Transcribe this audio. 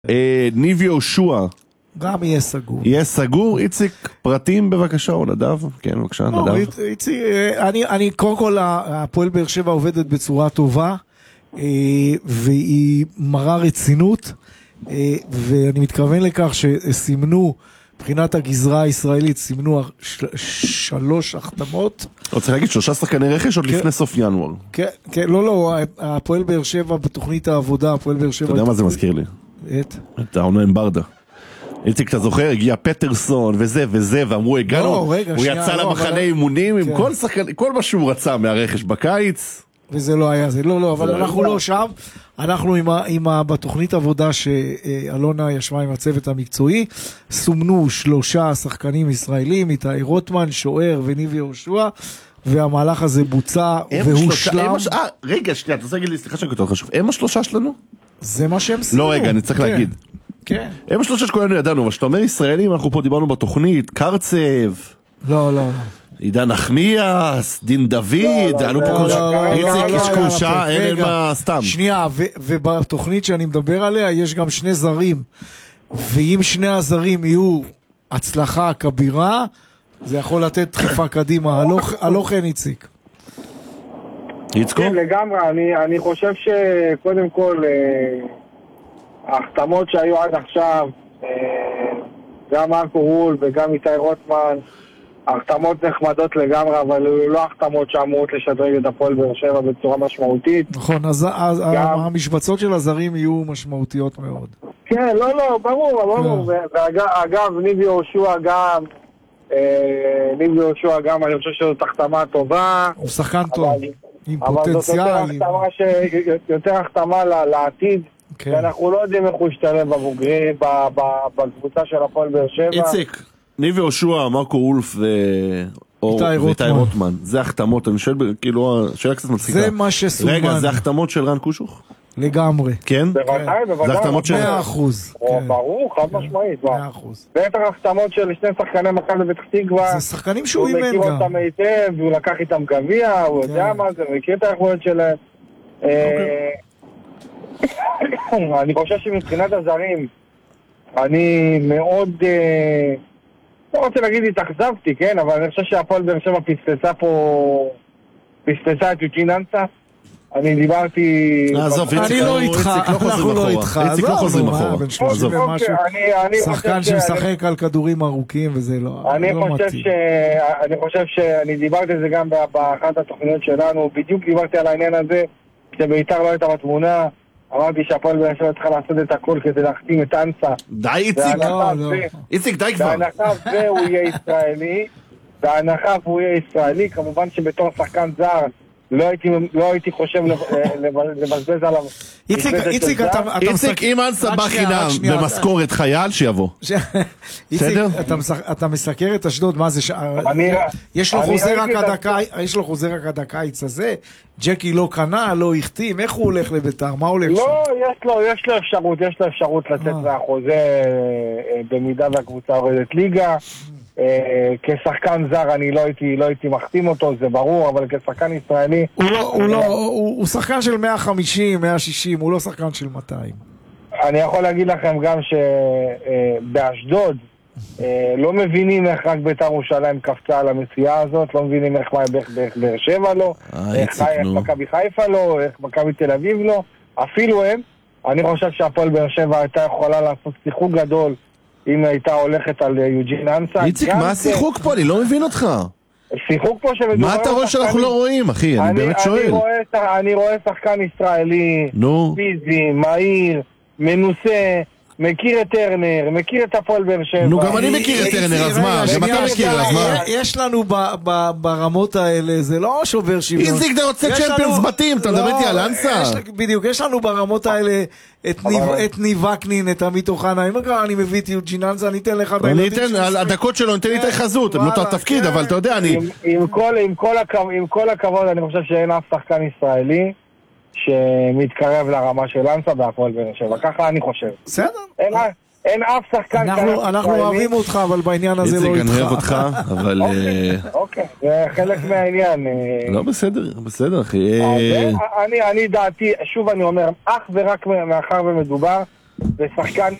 ניב יהושע גם יהיה סגור. יהיה סגור. איציק, פרטים בבקשה, או נדב? כן, בבקשה, נדב. איציק, אני קודם כל, הפועל באר שבע עובדת בצורה טובה, והיא מראה רצינות, ואני מתכוון לכך שסימנו, מבחינת הגזרה הישראלית, סימנו 3 החתמות. רוצה להגיד 3 שחקני רכש עוד לפני סוף ינואר. כן, לא, הפועל באר שבע בתוכנית העבודה, הפועל באר שבע... אתה יודע מה זה מזכיר לי? את העונה ברדה. איציק, אתה זוכר, הגיע פטרסון וזה, ואמרו, הגענו, הוא יצא למחנה אימונים עם כל מה שהוא רצה מהרכש בקיץ. וזה לא היה, זה לא, אבל אנחנו לא שם, אנחנו בתוכנית עבודה שאלונה ישבה עם הצוות המקצועי, סומנו 3 שחקנים ישראלים, איתי רוטמן, שוער וניב יהושע, והמהלך הזה בוצע והושלם. רגע, שנייה, אתה רוצה להגיד לי, סליחה שאני כותב חשוב, הם 3 שלנו? זה מה שהם סיימו. לא, רגע, אני צריך להגיד. כן. הם 3 שכולנו ידענו, אבל שאתה אומר ישראלים, אנחנו פה דיברנו בתוכנית, קרצב. לא. עידן נחמיאס, דין דוד, עלו פה איציק קשקושה, אין מה סתם. שנייה, ובתוכנית שאני מדבר עליה, יש גם 2 זרים, ואם 2 הזרים יהיו הצלחה כבירה, זה יכול לתת דחיפה קדימה, הלא כן איציק. איצקו? כן, לגמרי, אני חושב שקודם כל, ההחתמות שהיו עד עכשיו, גם מרקו רול וגם איתי רוטמן, החתמות נחמדות לגמרי, אבל לא החתמות שאמורות לשדרג את הפועל באר שבע בצורה משמעותית. נכון, אז המשבצות של הזרים יהיו משמעותיות מאוד. כן, לא, ברור. ואגב, ניב יהושע גם, אני חושב שזאת החתמה טובה. הוא שחקן טוב, עם פוטנציאל. אבל זאת יותר החתמה לעתיד, ואנחנו לא יודעים איך הוא ישתלב בבוגרים, בקבוצה של הפועל באר שבע. איציק, ניב יהושע, מרקו וולף ואיתי רוטמן, זה החתמות, אני שואל, כאילו, שאלה קצת מצחיקה. זה מה שסומן. רגע, זה החתמות של רן קושוך? לגמרי. כן? בוודאי. זה החתמות של... 100%. ברור, חד משמעית. 100%. בטח החתמות של 2 שחקני מכבי בפתח תקווה. זה שחקנים שהוא אימן גם. הוא מכיר אותם היטב, והוא לקח איתם גביע, הוא יודע מה זה, הוא מכיר את היכולת שלהם. אני חושב שמבחינת הזרים, אני מאוד... לא רוצה להגיד התאכזבתי, כן, אבל אני חושב שהפועל באר שבע פספסה את יוג'ין אנסה. אני דיברתי... אני לא איתך, אנחנו לא איתך. איציק לא חוזרים אחורה. בן 30 ומשהו. שחקן שמשחק על כדורים ארוכים וזה לא מתאים. אני חושב שאני דיברתי על זה גם באחת התוכניות שלנו, בדיוק דיברתי על העניין הזה, כשביתר לא הייתה בתמונה, אמרתי שהפועל באר שבע צריכה לעשות את הכל כדי להחתים את אנסה. די איציק, איציק די כבר. בהנחה והוא יהיה ישראלי, כמובן שבתור שחקן זר לא הייתי חושב לבזבז עליו. איציק, אם אנסה בא חינם במשכורת חייל, שיבוא. בסדר? אתה מסקר את אשדוד, מה זה? יש לו חוזר רק עד הקיץ הזה, ג'קי לא קנה, לא החתים, איך הוא הולך לביתר? מה הולך שם? לא, יש לו אפשרות לצאת מהחוזה במידה והקבוצה הורדת ליגה. כשחקן זר אני לא הייתי מחתים אותו, זה ברור, אבל כשחקן ישראלי הוא שחקן של 150, 160, הוא לא שחקן של 200. אני יכול להגיד לכם גם שבאשדוד לא מבינים איך רק בית"ר ירושלים קפצה על המציאה הזאת, לא מבינים איך באר שבע לא, איך מכבי חיפה לא, איך מכבי תל אביב לא, אפילו הם. אני חושב שהפועל באר שבע הייתה יכולה לעשות שיחוק גדול אם הייתה הולכת על יוג'ין אנסה. איציק, מה השיחוק פה? אני לא מבין אותך. שיחוק פה שמדובר... מה אתה רואה שאנחנו לא רואים, אחי? אני באמת שואל. אני רואה שחקן ישראלי, פיזי, מהיר, מנוסה, מכיר את טרנר, מכיר את הפועל באר שבע. נו, גם אני מכיר את טרנר, אז מה? גם אתה מכיר, אז מה? יש לנו ברמות האלה, זה לא שובר שוויון. איציק, אתה רוצה צ'מפיונס בתים, אתה מדבר איתי על אנסה? בדיוק, יש לנו ברמות האלה את ניב וקנין, את עמית אוחנה. אני מביא את יוג'ין אנסה, אני אתן לך... אני אתן, על הדקות שלו, ניתן לי את החזות, הם נותן תפקיד, אבל אתה יודע, אני... עם כל הכבוד, אני חושב שאין אף שחקן ישראלי שמתקרב לרמה של אנסה בהפועל באר שבע, ככה אני חושב. בסדר. אין אף שחקן... אנחנו אוהבים אותך, אבל בעניין הזה לא איתך. איציק, אני אוהב אותך, אבל... אוקיי, זה חלק מהעניין. לא, בסדר, אחי. אני דעתי, שוב אני אומר, אך ורק מאחר ומדובר ושחקן